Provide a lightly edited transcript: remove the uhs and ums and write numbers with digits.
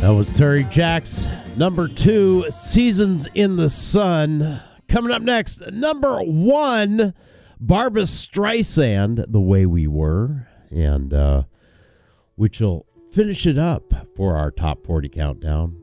That was Terry Jacks. Number 2, Seasons in the Sun. Coming up next, number 1, Barbra Streisand, The Way We Were. And which will finish it up for our top 40 countdown.